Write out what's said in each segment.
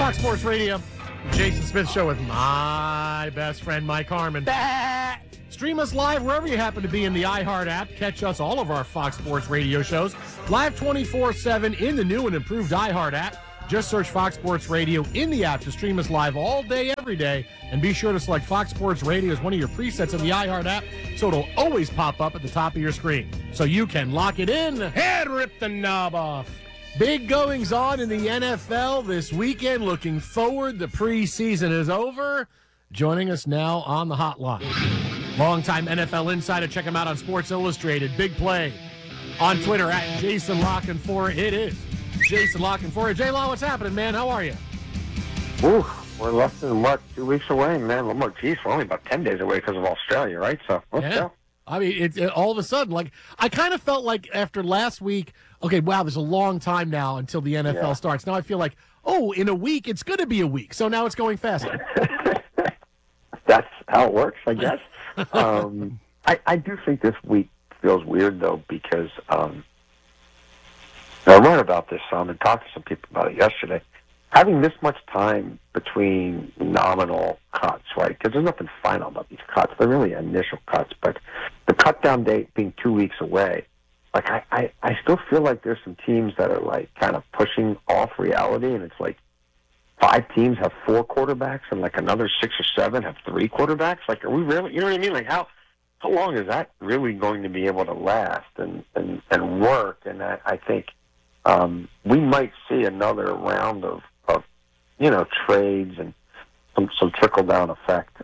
Fox Sports Radio, Jason Smith Show with my best friend, Mike Harmon. Stream us live wherever you happen to be in the iHeart app. Catch us, all of our Fox Sports Radio shows, live 24/7 in the new and improved iHeart app. Just search Fox Sports Radio in the app to stream us live all day, every day. And be sure to select Fox Sports Radio as one of your presets in the iHeart app so it'll always pop up at the top of your screen. So you can lock it in and rip the knob off. Big goings on in the NFL this weekend. Looking forward. The preseason is over. Joining us now on the hotline, longtime NFL insider. Check him out on Sports Illustrated. Big Play on Twitter at Jason Lockenfor. It is Jason Lockenfor. J-Law, what's happening, man? How are you? Ooh, we're less than, 2 weeks away, man. Geez, we're only about 10 days away because of Australia, right? So let's go. I mean, it all of a sudden, like, I kind of felt like after last week, okay, wow, there's a long time now until the NFL starts. Now I feel like, oh, in a week, it's going to be a week. So now it's going faster. That's how it works, I guess. I do think this week feels weird, though, because I learned about this some and talked to some people about it yesterday. Having this much time between nominal cuts, right? Because there's nothing final about these cuts. They're really initial cuts. But the cut-down date being 2 weeks away, like, I still feel like there's some teams that are, like, kind of pushing off reality, and it's like 5 teams have 4 quarterbacks and, like, another 6 or 7 have 3 quarterbacks. Like, are we really, you know what I mean? Like, how long is that really going to be able to last and work? And I think we might see another round of trades and some trickle-down effect,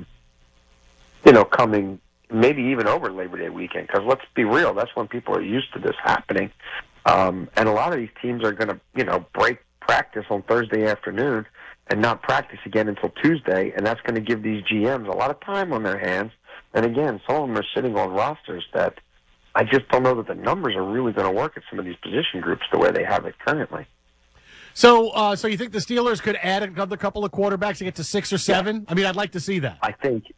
coming maybe even over Labor Day weekend. Because let's be real, that's when people are used to this happening. And a lot of these teams are going to, break practice on Thursday afternoon and not practice again until Tuesday. And that's going to give these GMs a lot of time on their hands. And again, some of them are sitting on rosters that I just don't know that the numbers are really going to work at some of these position groups the way they have it currently. So, so you think the Steelers could add another couple of quarterbacks to get to 6 or 7? Yeah. I mean, I'd like to see that. I think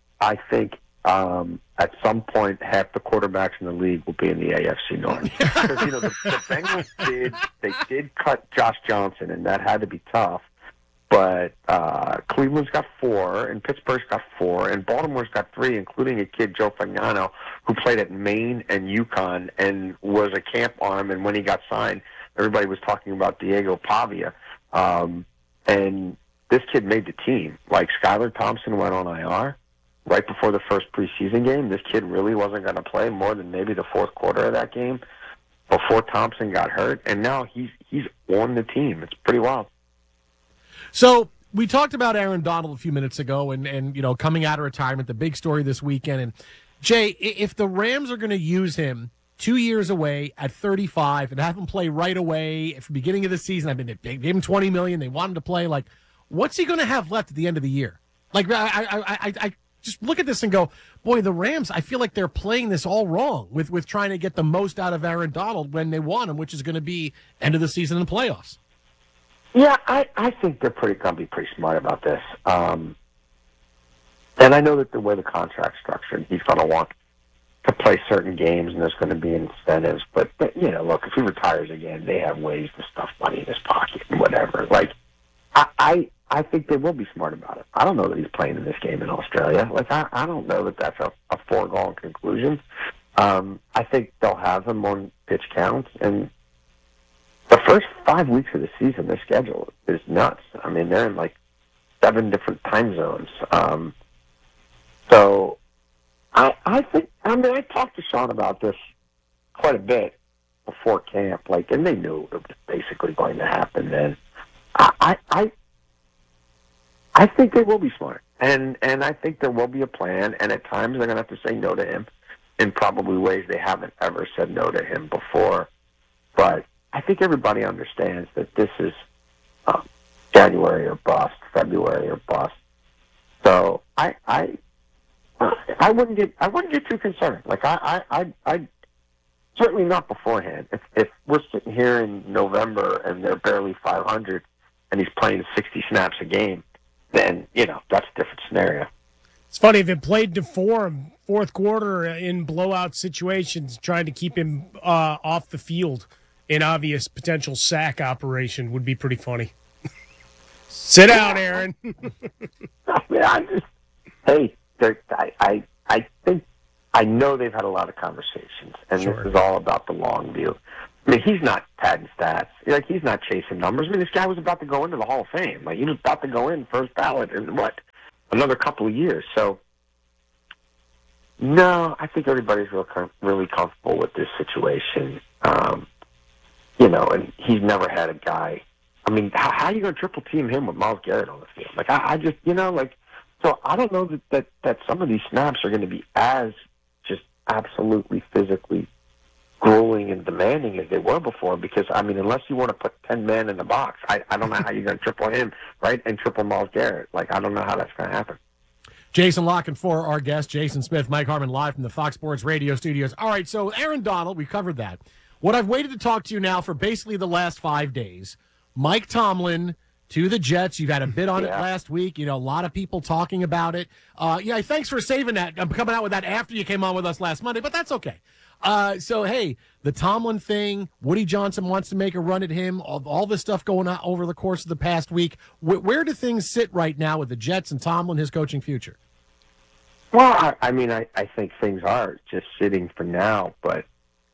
at some point half the quarterbacks in the league will be in the AFC North. Because the Bengals did cut Josh Johnson, and that had to be tough. But Cleveland's got 4, and Pittsburgh's got 4, and Baltimore's got 3, including a kid, Joe Fagnano, who played at Maine and UConn and was a camp arm. And when he got signed, everybody was talking about Diego Pavia. And this kid made the team. Like, Skylar Thompson went on IR right before the first preseason game. This kid really wasn't going to play more than maybe the fourth quarter of that game before Thompson got hurt. And now he's on the team. It's pretty wild. So we talked about Aaron Donald a few minutes ago and coming out of retirement, the big story this weekend. And, Jay, if the Rams are going to use him 2 years away at 35 and have him play right away at the beginning of the season, I mean, they gave him $20 million. They want him to play. Like, what's he going to have left at the end of the year? Like, I just look at this and go, boy, the Rams, I feel like they're playing this all wrong with trying to get the most out of Aaron Donald when they want him, which is going to be end of the season and playoffs. Yeah, I think they're going to be pretty smart about this. And I know that the way the contract's structured, he's going to want to play certain games, and there's going to be incentives. But look, if he retires again, they have ways to stuff money in his pocket and whatever. Like, I think they will be smart about it. I don't know that he's playing in this game in Australia. Like, I don't know that that's a foregone conclusion. I think they'll have him on pitch counts, and the first 5 weeks of the season, their schedule is nuts. I mean, they're in like 7 different time zones. So I think, I talked to Sean about this quite a bit before camp, and they knew it was basically going to happen then. I think they will be smart, and I think there will be a plan, and at times they're going to have to say no to him in probably ways they haven't ever said no to him before. But I think everybody understands that this is January or bust, February or bust. So I wouldn't get too concerned. Like, I certainly not beforehand. If we're sitting here in November and they're barely 500 and he's playing 60 snaps a game, then that's a different scenario. It's funny, if it played to form fourth quarter in blowout situations, trying to keep him off the field in obvious potential sack operation would be pretty funny. Sit down, Aaron. I mean, I think I know they've had a lot of conversations, and Sure. this is all about the long view. I mean, he's not padding stats. Like, he's not chasing numbers. I mean, this guy was about to go into the Hall of Fame. Like, he was about to go in first ballot in, another couple of years. So, no, I think everybody's really comfortable with this situation. And he's never had a guy. I mean, how are you going to triple team him with Myles Garrett on the field? Like, I just, so I don't know that some of these snaps are going to be as just absolutely physically grueling and demanding as they were before, because, I mean, unless you want to put 10 men in the box, I don't know how you're going to triple him, right, and triple Myles Garrett. Like, I don't know how that's going to happen. Jason Locken for our guest, Jason Smith, Mike Harmon, live from the Fox Sports Radio studios. All right, so Aaron Donald, we covered that. What I've waited to talk to you now for basically the last 5 days, Mike Tomlin to the Jets. You've had a bit on it last week. A lot of people talking about it. Thanks for saving that. I'm coming out with that after you came on with us last Monday, but that's okay. So, hey, the Tomlin thing, Woody Johnson wants to make a run at him, all this stuff going on over the course of the past week. Where do things sit right now with the Jets and Tomlin, his coaching future? Well, I think things are just sitting for now, but,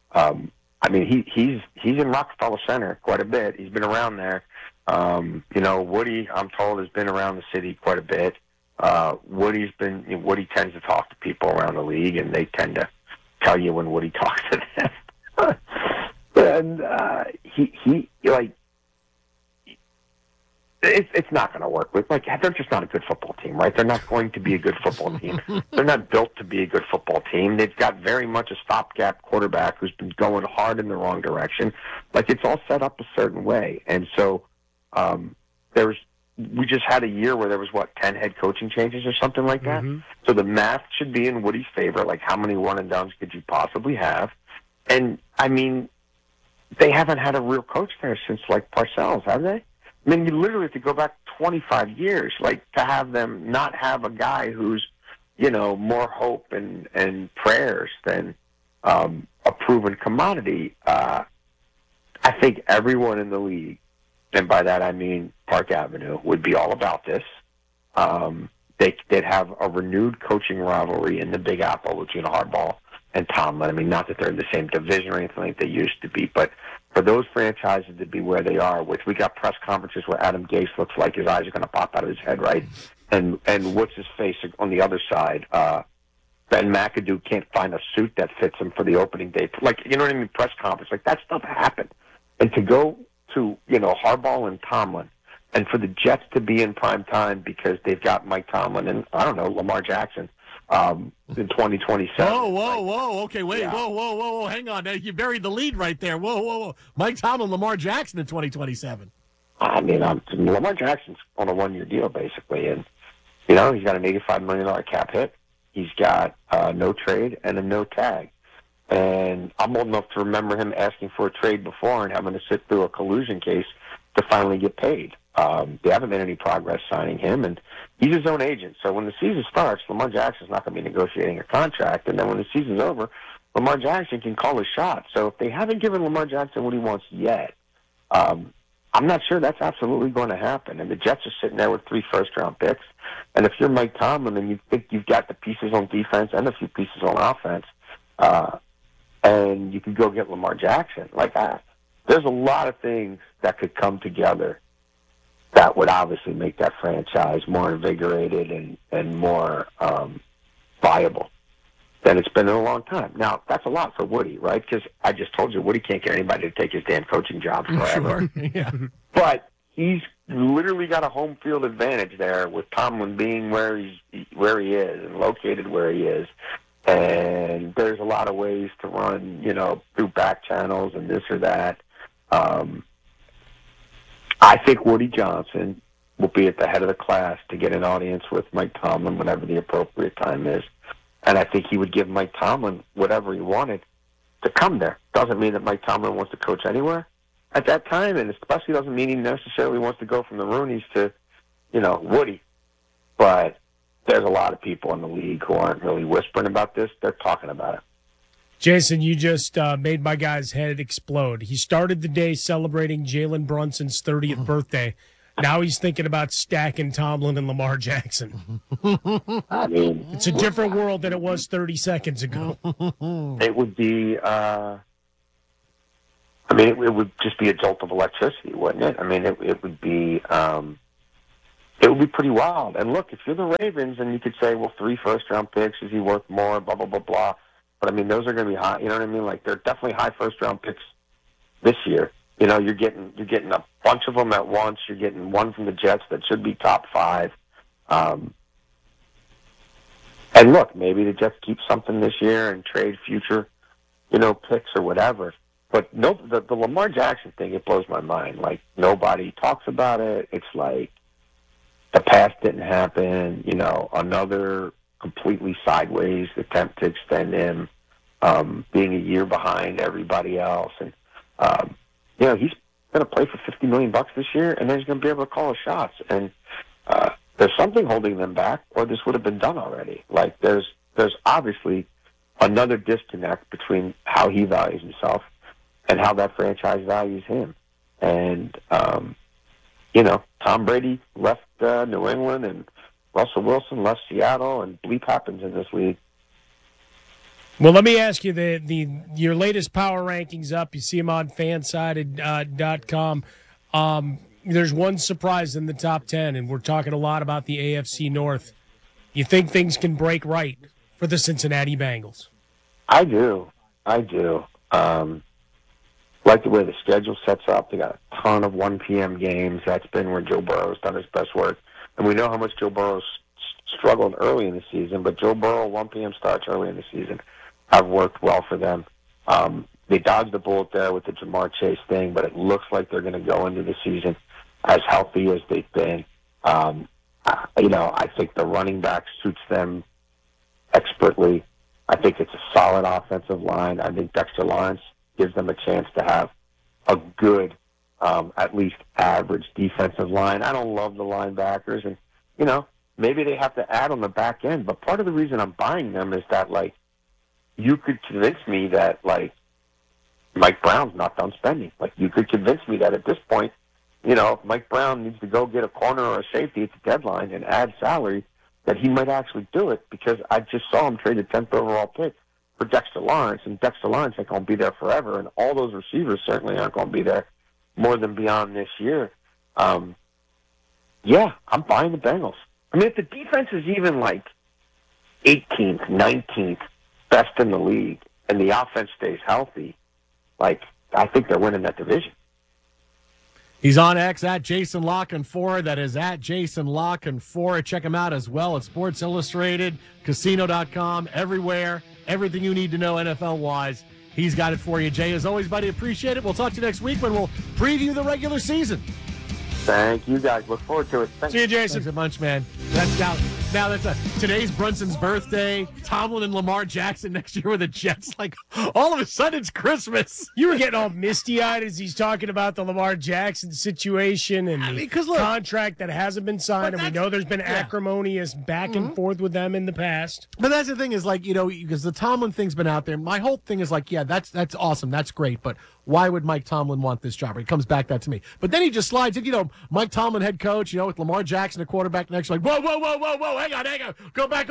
he's in Rockefeller Center quite a bit. He's been around there. Woody, I'm told, has been around the city quite a bit. Woody tends to talk to people around the league, and they tend to tell you when Woody talks to them. And it's not going to work with, they're just not a good football team, right? They're not going to be a good football team. They're not built to be a good football team. They've got very much a stopgap quarterback who's been going hard in the wrong direction. It's all set up a certain way. And so we just had a year where there was, 10 head coaching changes or something like that? Mm-hmm. So the math should be in Woody's favor. How many one-and-dones could you possibly have? And, they haven't had a real coach there since, Parcells, have they? You literally have to go back 25 years, to have them not have a guy who's, more hope and prayers than a proven commodity. I think everyone in the league, and by that I mean Park Avenue, would be all about this. They'd have a renewed coaching rivalry in the Big Apple between Harbaugh and Tomlin. Not that they're in the same division or anything like they used to be, but for those franchises to be where they are, which we got press conferences where Adam Gase looks like his eyes are going to pop out of his head, right? And what's his face on the other side? Ben McAdoo can't find a suit that fits him for the opening day. You know what I mean? Press conference. That stuff happened. And to go to, Harbaugh and Tomlin, and for the Jets to be in prime time because they've got Mike Tomlin and, I don't know, Lamar Jackson in 2027. Whoa. Okay, wait. Yeah. Whoa. Hang on. You buried the lead right there. Whoa. Mike Tomlin, Lamar Jackson in 2027. Lamar Jackson's on a one-year deal, basically. And, he's got an $85 million cap hit. He's got no trade and a no tag. And I'm old enough to remember him asking for a trade before and having to sit through a collusion case to finally get paid. They haven't made any progress signing him, and he's his own agent. So when the season starts, Lamar Jackson's not going to be negotiating a contract, and then when the season's over, Lamar Jackson can call his shot. So if they haven't given Lamar Jackson what he wants yet, I'm not sure that's absolutely going to happen. And the Jets are sitting there with 3 first-round picks, and if you're Mike Tomlin and you think you've got the pieces on defense and a few pieces on offense, and you can go get Lamar Jackson, there's a lot of things that could come together that would obviously make that franchise more invigorated and more viable than it's been in a long time. Now, that's a lot for Woody, right? Because I just told you, Woody can't get anybody to take his damn coaching job forever. Sure. Yeah. But he's literally got a home field advantage there with Tomlin being where he is and located where he is. And there's a lot of ways to run, through back channels and this or that. I think Woody Johnson will be at the head of the class to get an audience with Mike Tomlin whenever the appropriate time is. And I think he would give Mike Tomlin whatever he wanted to come there. Doesn't mean that Mike Tomlin wants to coach anywhere at that time, and especially doesn't mean he necessarily wants to go from the Rooneys to, Woody. But there's a lot of people in the league who aren't really whispering about this. They're talking about it. Jason, you just made my guy's head explode. He started the day celebrating Jalen Brunson's 30th birthday. Now he's thinking about stacking Tomlin and Lamar Jackson. I mean, It's a different world than it was 30 seconds ago. it would be. I mean, it would just be a jolt of electricity, wouldn't it? I mean, it would be. It would be pretty wild. And look, if you're the Ravens, and you could say, well, 3 first-round picks, is he worth more? Blah blah blah blah. But I mean, those are going to be high. You know what I mean? Like, they're definitely high first-round picks this year. You know, you're getting a bunch of them at once. You're getting one from the Jets that should be top 5. And look, maybe the Jets keep something this year and trade future, picks or whatever. But no, the Lamar Jackson thing, it blows my mind. Like, nobody talks about it. It's like the past didn't happen. Another completely sideways attempt to extend him, being a year behind everybody else. And, he's going to play for $50 million this year, and then he's going to be able to call his shots. And there's something holding them back, or this would have been done already. Like, there's obviously another disconnect between how he values himself and how that franchise values him. And, Tom Brady left New England, and Russell Wilson left Seattle, and bleep happens in this league. Well, let me ask you, your latest power rankings up. You see them on fansided.com. There's one surprise in the top 10, and we're talking a lot about the AFC North. You think things can break right for the Cincinnati Bengals? I do. Like the way the schedule sets up. They got a ton of 1 p.m. games. That's been where Joe Burrow's done his best work. And we know how much Joe Burrow struggled early in the season, but Joe Burrow 1 p.m. starts early in the season have worked well for them. They dodged the bullet there with the Jamar Chase thing, but it looks like they're going to go into the season as healthy as they've been. I think the running back suits them expertly. I think it's a solid offensive line. I think Dexter Lawrence gives them a chance to have a good, at least average defensive line. I don't love the linebackers, and, maybe they have to add on the back end. But part of the reason I'm buying them is that, you could convince me that, Mike Brown's not done spending. You could convince me that at this point, if Mike Brown needs to go get a corner or a safety at the deadline and add salary, that he might actually do it, because I just saw him trade a 10th overall pick for Dexter Lawrence, and Dexter Lawrence ain't going to be there forever, and all those receivers certainly aren't going to be there more than beyond this year. I'm buying the Bengals. I mean, if the defense is even 18th, 19th best in the league, and the offense stays healthy, I think they're winning that division. He's on X at Jason Locken4. That is at Jason Locken4. Check him out as well at Sports Illustrated, Casino.com, everywhere. Everything you need to know NFL-wise, he's got it for you. Jay, as always, buddy, appreciate it. We'll talk to you next week when we'll preview the regular season. Thank you, guys. Look forward to it. Thanks. See you, Jason. Thanks a bunch, man. Today's Brunson's birthday. Tomlin and Lamar Jackson next year with the Jets. All of a sudden, it's Christmas. You were getting all misty-eyed as he's talking about the Lamar Jackson situation and the contract that hasn't been signed, and we know there's been acrimonious back and forth with them in the past. But that's the thing is, because the Tomlin thing's been out there, my whole thing is that's awesome, that's great, but why would Mike Tomlin want this job? It comes back that to me. But then he just slides in, Mike Tomlin, head coach, with Lamar Jackson, a quarterback next, whoa, hang on. Go back.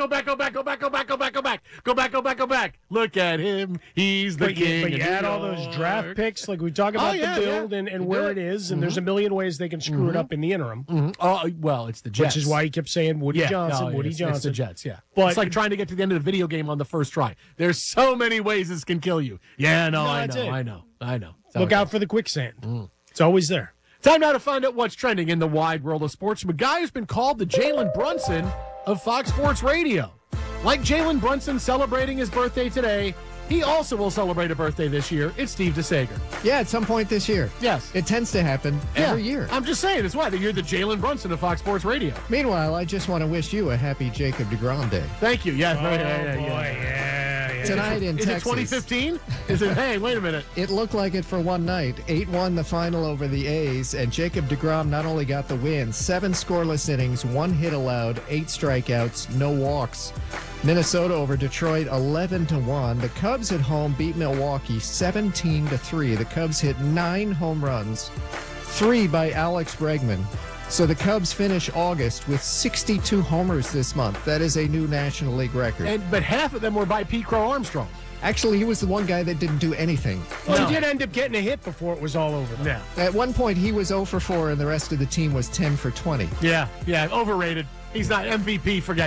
Look at him. He's the king. But you add all those draft picks, we talk about the build and where it is, and there's a million ways they can screw it up in the interim. Oh, well, it's the Jets. Which is why he kept saying Woody Johnson. It's the Jets, yeah. But it's like trying to get to the end of the video game on the first try. There's so many ways this can kill you. Yeah, I know. Look out for the quicksand. It's always there. Time now to find out what's trending in the wide world of sports from a guy who's been called the Jalen Brunson of Fox Sports Radio. Like Jalen Brunson celebrating his birthday today, he also will celebrate a birthday this year. It's Steve DeSager. Yeah, at some point this year. Yes. It tends to happen every year. I'm just saying, it's why you're the Jalen Brunson of Fox Sports Radio. Meanwhile, I just want to wish you a happy Jacob DeGrom Day. Thank you. Yeah. Tonight in Texas. Is it 2015? Is it, hey, wait a minute. It looked like it for one night. 8-1 the final over the A's, and Jacob DeGrom not only got the win, 7 scoreless innings, 1 hit allowed, 8 strikeouts, no walks. Minnesota over Detroit 11-1. The Cubs at home beat Milwaukee 17-3. The Cubs hit 9 home runs, 3 by Alex Bregman. So the Cubs finish August with 62 homers this month. That is a new National League record. But half of them were by Pete Crow Armstrong. Actually, he was the one guy that didn't do anything. Well, he did end up getting a hit before it was all over. Yeah. At one point, he was 0 for 4, and the rest of the team was 10 for 20. Yeah, overrated. He's not MVP, forget